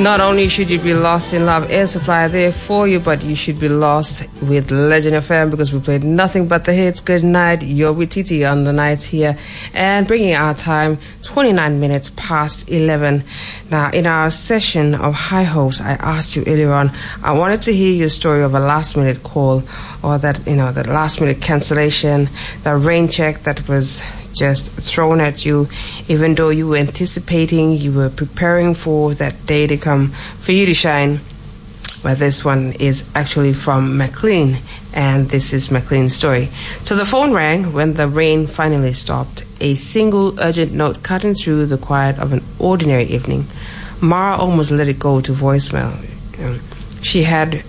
Not only should you be lost in Love Air Supply there for you, but you should be lost with Legend FM because we played nothing but the hits. Good night. You're with Titi on the nights here and bringing our time 29 minutes past 11. Now, in our session of High Hopes, I asked you earlier on, I wanted to hear your story of a last minute call or that last minute cancellation, the rain check that was just thrown at you, even though you were anticipating, you were preparing for that day to come for you to shine. But this one is actually from McLean, and this is McLean's story. So the phone rang when the rain finally stopped, a single urgent note cutting through the quiet of an ordinary evening. Mara almost let it go to voicemail. She had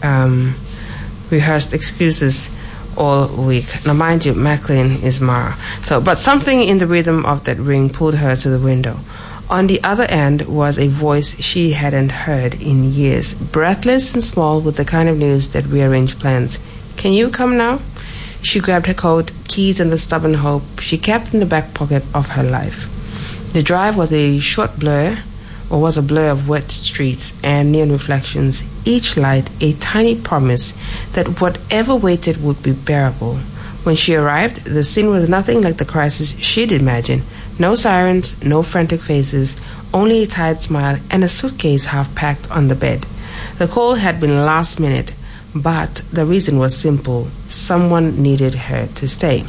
rehearsed excuses all week. Now, mind you, McLean is Mara. But something in the rhythm of that ring pulled her to the window. On the other end was a voice she hadn't heard in years, breathless and small with the kind of news that rearranged plans. Can you come now? She grabbed her coat, keys, and the stubborn hope she kept in the back pocket of her life. The drive was a short blur, or was a blur of wet streets and neon reflections, each light a tiny promise that whatever waited would be bearable. When she arrived, the scene was nothing like the crisis she'd imagined. No sirens, no frantic faces, only a tired smile and a suitcase half-packed on the bed. The call had been last minute, but the reason was simple. Someone needed her to stay.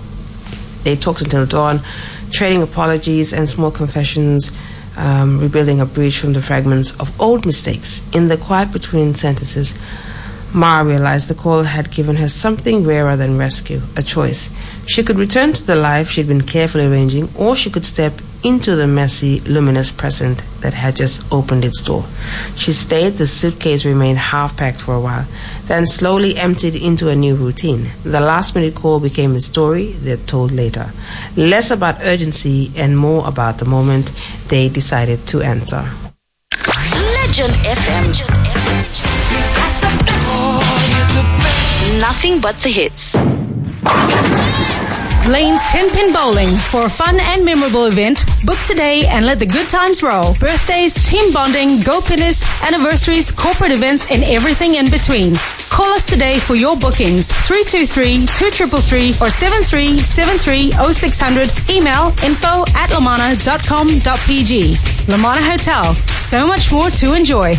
They talked until dawn, trading apologies and small confessions, rebuilding a bridge from the fragments of old mistakes. In the quiet between sentences, Mara realized the call had given her something rarer than rescue, a choice. She could return to the life she'd been carefully arranging, or she could step into the messy, luminous present that had just opened its door. She stayed. The suitcase remained half-packed for a while, then slowly emptied into a new routine. The last-minute call became a story they'd told later, less about urgency and more about the moment they decided to answer. Legend FM. Nothing but the hits. Lane's 10-pin bowling for a fun and memorable event. Book today and let the good times roll. Birthdays, team bonding, go pinners, anniversaries, corporate events, and everything in between. Call us today for your bookings. 323-2333 or 7373-0600. Email info@lamana.com.pg. Lamana Hotel. So much more to enjoy.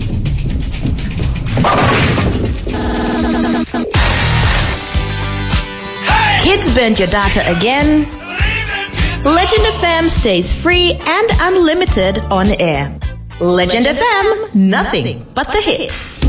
Kids burned your data again? Legend FM stays free and unlimited on air. Legend FM, nothing but the hits.